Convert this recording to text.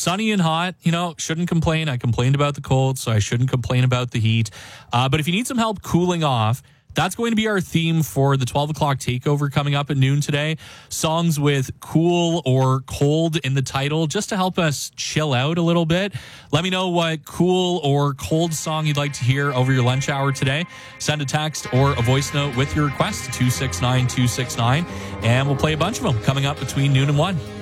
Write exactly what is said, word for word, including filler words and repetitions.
sunny and hot. You know, shouldn't complain. I complained about the cold, so I shouldn't complain about the heat. Uh, but if you need some help cooling off, that's going to be our theme for the twelve o'clock takeover coming up at noon today. Songs with cool or cold in the title, just to help us chill out a little bit. Let me know what cool or cold song you'd like to hear over your lunch hour today. Send a text or a voice note with your request to two six nine two six nine, and we'll play a bunch of them coming up between noon and one.